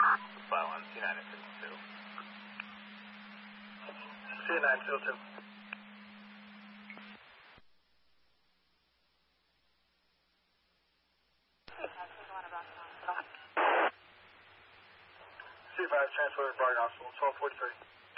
File on C9 at 52. C9 202. C5 transfer to Brighton Hospital, 1243.